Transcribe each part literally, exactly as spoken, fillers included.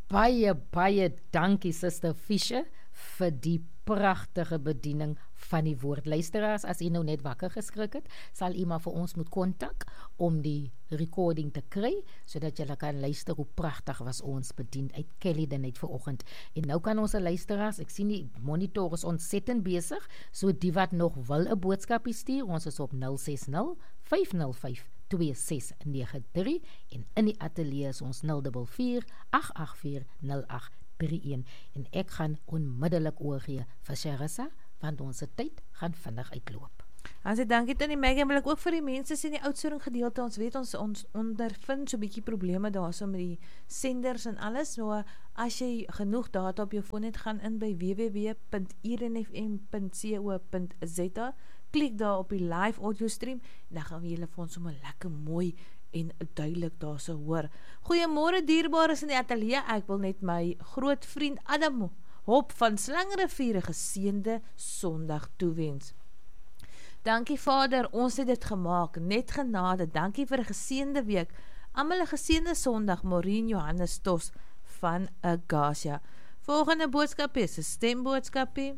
Baie, baie dankie, Suster Fischer, vir die pragtige bediening van die woord. Luisteraars, as u nou net wakker geskrik het, sal u maar vir ons moet kontak om die recording te kry, sodat julle kan luister hoe pragtig was ons bedien uit Kellyden uit vanoggend. En nou kan ons luisteraars, ek sien die monitor is ontsettend besig, so die wat nog wil 'n boodskapie stuur, ons is op nul ses nul, vyf nul vyf, twee ses nege drie en in die ateljee is ons nul vier vier, agt agt vier, nul agt drie een en ek gaan onmiddellik oorgee vir Charissa, want ons tyd gaan vinnig uitloop. As ek dankie Tannie Maggie, wil ek ook vir die mense sê in die Oudtshoorn gedeelte, ons weet ons, ons ondervind so 'n bietjie probleme daar so met die senders en alles, so as jy genoeg data op jou foon het, gaan in by w w w punt i r n f m punt co punt z a, klik daar op die live audio stream, en dan gaan we julle vir ons sommer lekker mooi en duidelik daar so hoor. Goeiemôre dierbares in die ateljee, ek wil net my groot vriend Adam Hop van Slingerrivier 'n geseënde Sondag toewens. Dankie Vader, ons het dit gemaak, net genade, dankie vir 'n geseënde week, almal 'n geseënde Sondag, Maureen Johannes Tos van Agasia. Volgende boodskapie is 'n stemboodskapie.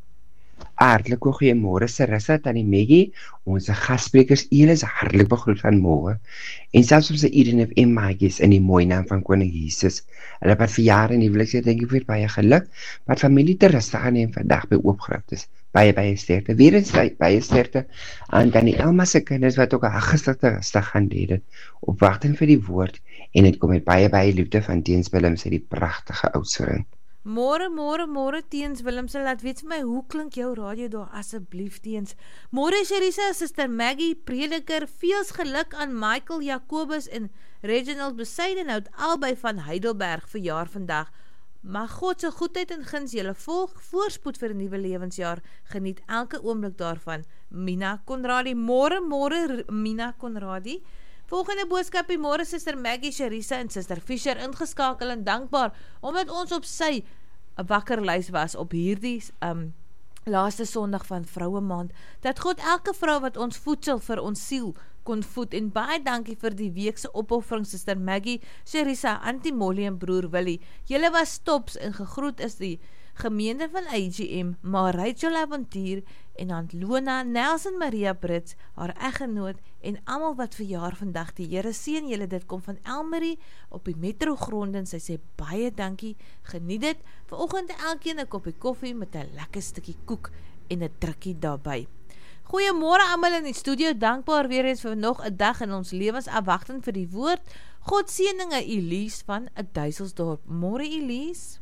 Hartlik goeiemôre Sarissa, Tannie Maggie, onze gassprekers, julle is hartlik begroet vanmôre. En selfs onze I R N F M maatjies in die mooi naam van Koning Jesus. Hulle wat verjaar en huwelik sê, dink ek vir baie geluk, wat familie te rustig aanneem vandag by oopgraftes. Baie baie sterkte, weer eens baie sterkte aan Tannie Elma se kinders wat ook al gister te rustig gaan lê, opwagting vir die woord en dit kom met baie baie liefde van Teens Willem sê die pragtige Oudtshoorn. Môre, môre, môre Teens Willemse, laat weet vir my, hoe klink jou radio daar asseblief Teens? Môre Charissa, Suster Maggie, prediker, veels geluk aan Michael Jacobus en Reginald Besaidenhout, albei van Heidelberg verjaar vandag. Mag God se goedheid en guns julle volg, voorspoed vir 'n nuwe lewensjaar, geniet elke oomblik daarvan. Mina Conradi, môre, môre Mina Conradi. Volgende boodskapie, môre Suster Maggie, Charissa en Suster Fischer ingeskakel en dankbaar, omdat ons op sy wakkerlys was op hierdie um, laaste Sondag van Vroue Maand, dat God elke vrou wat ons voedsel vir ons siel kon voed, en baie dankie vir die weekse opoffering, Suster Maggie, Charissa, Auntie Molly en broer Willie. Julle was tops en gegroet is die gemeente van A G M, maar Rachel Avontuur en Aunt Lona, Nelson Maria Brits, haar eggenoot en almal wat verjaar vandag. Die Here seën julle, dit kom van Elmarie op die Metro Gronden. Sy sê baie dankie, geniet dit. Vanoggend elkeen 'n koppie koffie met 'n lekker stukkie koek en 'n drukkie daarbey. Goeiemôre almal in die studio, dankbaar weer eens vir nog 'n dag in ons lewens, afwagtend vir die woord. God seëninge Elise van Duiselsdorp. Môre Elise.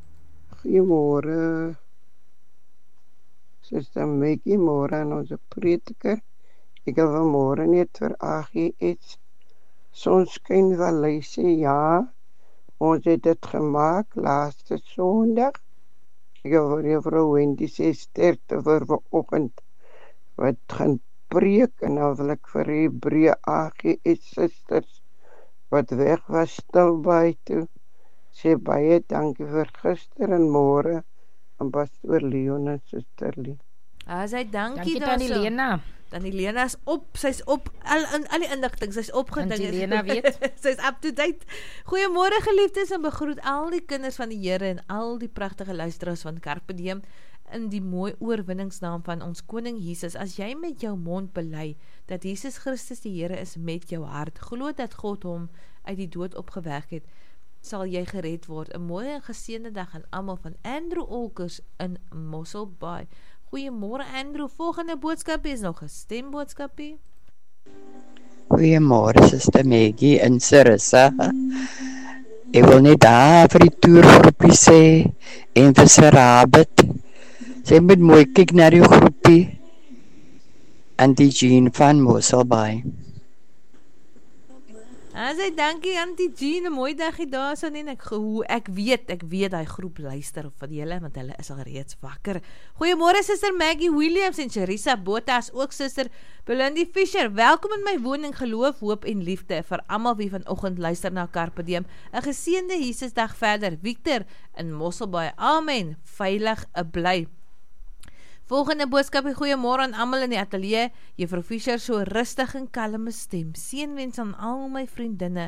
Goeiemôre, Suster Maggie, môre aan onze prediker. Ek wil vanmôre net vir A G S Sonskyn Vallei sê, ja, ons het dit gemaak laaste Sondag. Ek wil vir juffrou Wendy sê sterkte vir vanoggend wat gaan preek, en nou wil ek vir Hebreë A G S susters wat weg was stil buite sê baie dankie vir gister en môre aan Pastoor Leon en Suster Lee. As hy dankie Dankie Tannie Lena. Tannie Lena is op, sy's op, al, al die indigting, sy's opgeding. Tannie Lena weet. Sy's up to date. Goeiemôre geliefdes en begroet al die kinders van die Here en al die pragtige luisteraars van Carpe Diem in die mooi oorwinningsnaam van ons Koning Jesus. As jy met jou mond bely dat Jesus Christus die Here is met jou hart, glo dat God hom uit die dood opgewek het, sal jy gered word. 'n Mooi en geseënde dag aan almal van Andrew Olkers in Mosselbaai. Goeiemôre Andrew, volgende boodskapie is nog 'n stemboodskapie. Goeiemôre Suster Maggie en Sarissa. Ek wil net daar vir die toergroepie sê en vir Sarabet. Sy moet mooi kyk na die groepie en die Jean van Mosselbaai. As hy dankie Auntie Jean, 'n mooi dagie daar so net ek hoe ek weet, ek weet daai groep luister van julle want hulle is al reeds wakker. Goeiemôre Suster Maggie Williams en Charissa Botas, ook Suster Belindy Fischer. Welkom in my woning, geloof, hoop en liefde vir almal wie vanoggend luister na Carpe Diem. 'n Geseënde Jesusdag verder. Victor in Mosselbaai. Amen. Veilig 'n bly. Volgende boodskapie, goeiemôre aan almal in die ateljee. Juffrou Fischer so rustig en kalme stem. Seënwens aan al my vriendinne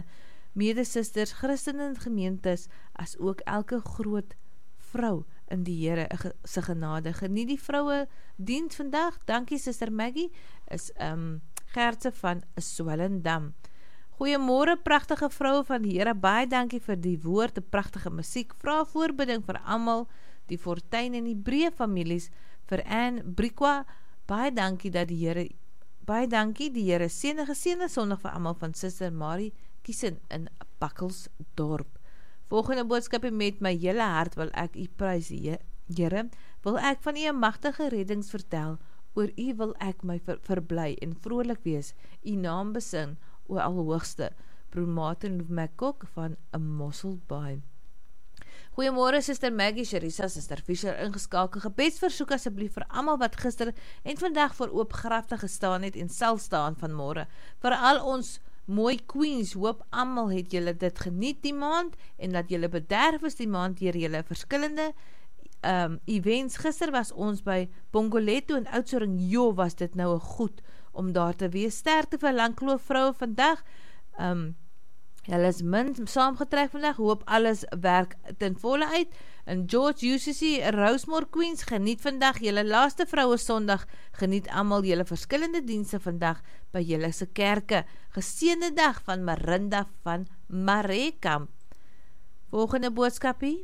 medesusters, Christene en gemeentes, as ook elke groot vrou in die Here se genade. Geniet die vroue diens vandag. Dankie Suster Maggie, is um, Gertse van Swellendam. Goeiemôre pragtige vroue van die Here, baie dankie vir die woord, die pragtige musiek, vra voorbidding vir almal, die Fortuin en die Breë families, vir Anne Briqua, baie dankie dat die Here, baie dankie, die Here seëne geseënde Sondag vir almal van Suster Marie Kiesen in Bakkelsdorp. Volgende boodskapie: met my hele hart wil ek u prys, Here, wil ek van u 'n magtige reddings vertel, oor u wil ek my ver, verbly en vrolik wees, u naam besing, o Alhoogste. Broer Martin McCook van 'n Mosselbaai. Goeiemôre Suster Maggie, Sharisa, Suster Fisher ingeskakel. Gebedsversoek asseblief vir almal wat gister en vandag voor oop grafte gestaan het en sal staan vanmôre. Vir al ons mooi queens, hoop almal het julle dit geniet die maand en dat julle bederf is die maand deur julle verskillende um, events. Gister was ons by Bongoletto en Oudtshoorn. Jo, was dit nou 'n goed om daar te wees. Sterkte vir Langkloof vroue vandag. Um, Hulle is min saamgetrek vandag, hoop alles werk ten volle uit. En George U C C Rosemore Queens, geniet vandag julle laaste vroue Sondag, geniet almal julle verskillende dienste vandag by julle se kerke. Geseënde dag van Marinda van Marekamp. Volgende boodskapie.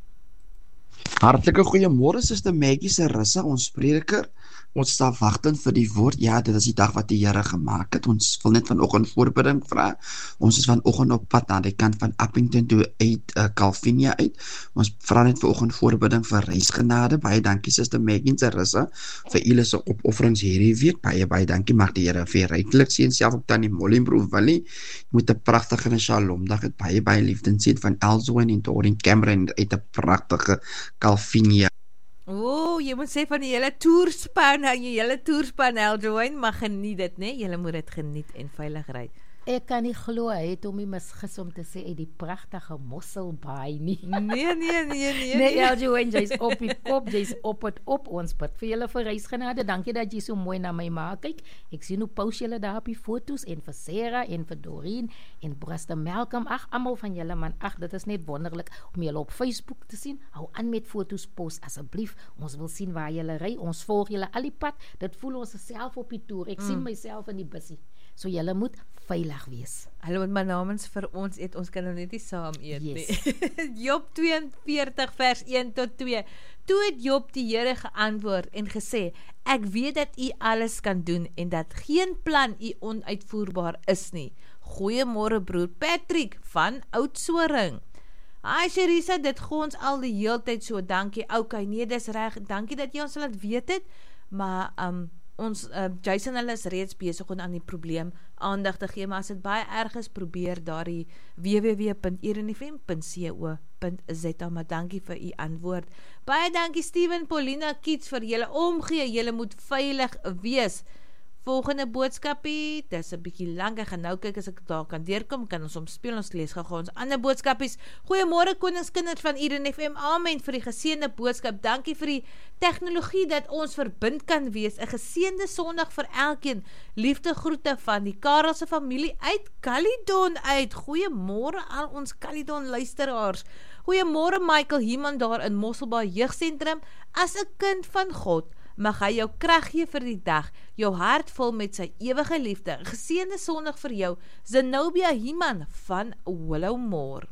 Hartlike goeiemôre Suster Maggie se Rissa, ons prediker. Ons staan wagtend vir die woord. Ja, dit is die dag wat die Here gemaak het. Ons wil net vanoggend voorbidding vra. Ons is vanoggend op pad na die kant van Appington toe uit uh, Calvinia uit. Ons vra net vanoggend voorbidding vir reisgenade. Baie dankie Suster Maggie se Rissa vir julle se opofferings hierdie week. Baie baie dankie. Mag die Here vir ryklik seën, self ook tannie Molly en broer Willie. Moet 'n pragtige Shalom dag het. Baie baie liefde en seën van Elswyn en Doreen Cameron uit 'n pragtige Calvinia. O, oh, jy moet sê van die hele toerspan, en jy hele toerspan, Eldroin, maar geniet dit, nee? Julle moet dit geniet en veilig ry. Ek kan nie glo, hy het hom nie misgis om te sê uit die pragtige Mosselbaai nie. Nee, nee, nee, nee. Nee, Eldroin, jy's op die kop, jy's op het op ons pad. Vir julle vir reisgenade, dankie dat jy so mooi na my maak. Kyk, ek sien hoe post julle daar op die foto's, en vir Sarah, en vir Doreen, en Braster Malcolm, ag, almal van julle man, ag, dit is net wonderlik om julle op Facebook te sien. Hou aan met foto's post, asseblief, ons wil sien waar julle ry, ons volg julle al die pad, dit voel ons self op die toer, ek mm. sien myself in die bussie, so julle moet veilig wees. Hulle moet maar namens vir ons eet, ons kan nou net nie saam eet yes. nie. Job twee en veertig vers een tot twee. Toe het Job die Here geantwoord en gesê, ek weet dat u alles kan doen en dat geen plan u onuitvoerbaar is nie. Goeiemôre broer Patrick van Oudtshoorn. Hi Sharisa, dit gaan ons al die heeltyd so, dankie. Okay, nee, dis reg. Dankie dat jy ons laat weet het, maar um ons uh, Jason hulle is reeds besig om aan die probleem aandag te gee, maar as dit baie erg is, probeer daar die w w w punt erenfm punt co punt z a, maar dankie vir u antwoord. Baie dankie Steven, Paulina, Kiets vir julle omgee, julle moet veilig wees. Volgende boodskapie, dis 'n bietjie lank, ek gaan nou kyk as ek daar kan deurkom, kan ons omspeel, ons lees gou ons ander boodskapies. Goeiemôre koningskinders van Eden F M, amen vir die geseënde boodskap, dankie vir die tegnologie dat ons verbind kan wees, 'n geseënde Sondag vir elkeen, liefde groete van die Karelse familie uit Caledon uit, goeiemôre al ons Caledon luisteraars, goeiemôre Michael Heeman daar in Mosselbaai Jeugsentrum, as 'n kind van God, mag hy jou krag gee vir die dag, jou hart vol met sy ewige liefde. Geseënde Sondag vir jou, Zenobia Heeman van Willowmore.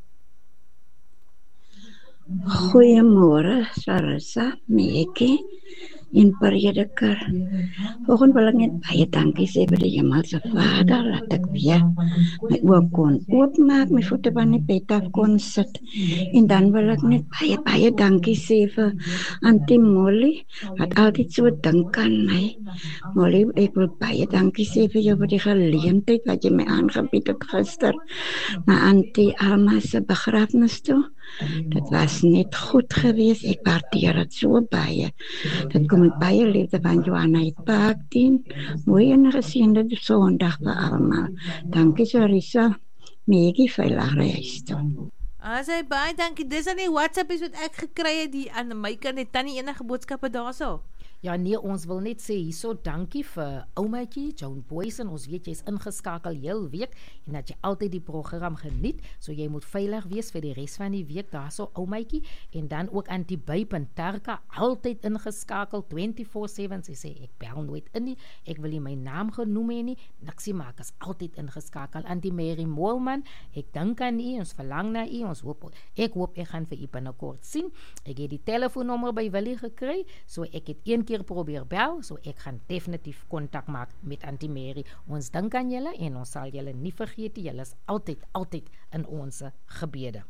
Goeiemôre, Sarissa, Meekie en prediker. Vanoggend wil ek net baie dankie sê vir die Hemelse Vader, dat ek weer my oë kon oopmaak, my voete van die bed af kon sit. En dan wil ek net baie, baie dankie sê vir Auntie Molly, wat altyd so dink aan my. Molly, ek wil baie dankie sê vir jou vir die geleentheid wat jy my aangebied het gister na Auntie Alma se begrafnis toe. Dit was net goed geweest, ek waardeer dit so baie. Dit kom met baie liefde van Johanna uit Parkdien. Mooi en geseënde Sondag vir almal. Dankie Sharisa, Meekie veilig reis toe. As hy baie dankie, dis aan die WhatsApp is wat ek gekry het, die aan my kant het tannie enige boodskappe daarso. Ja nee, ons wil net sê hierso dankie vir oumaatjie Joan Boysen. Ons weet jy's ingeskakel heel week en dat jy altyd die program geniet, so jy moet veilig wees vir die res van die week daarso oumaatjie. En dan ook aan die Byp en Tarka altyd ingeskakel twenty-four seven. Sy sê ek bel nooit in nie, ek wil nie my naam genoem hê nie. Niksie maak is altyd ingeskakel. Aan die Mary Moelman, ek dink aan u, ons verlang na u, ons hoop ek hoop ek gaan vir u binnekort sien. Ek het die telefoonnommer by Willie gekry, so ek het een keer probeer bel, so ek gaan definitief kontak maak met Auntie Mary. Ons dink aan julle en ons sal julle nie vergeet nie. Julle is altyd, altyd in ons gebede.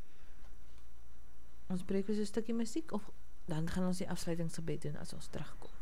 Ons breek weer so 'n stukkie musiek of dan gaan ons die afsluitingsgebed doen as ons terugkom.